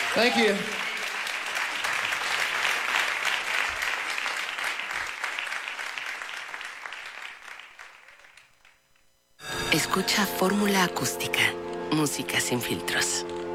Thank you. Escucha Fórmula Acústica. Música sin filtros.